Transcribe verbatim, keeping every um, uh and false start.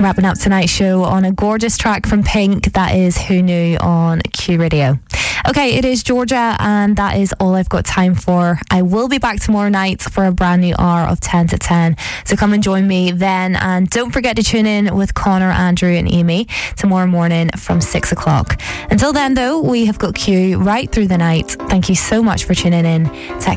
Wrapping up tonight's show on a gorgeous track from Pink. That is Who Knew on Q Radio. Okay, it is Georgia, and that is all I've got time for. I will be back tomorrow night for a brand new hour of ten to ten. So come and join me then. And don't forget to tune in with Connor, Andrew and Amy tomorrow morning from six o'clock. Until then, though, we have got Q right through the night. Thank you so much for tuning in. Take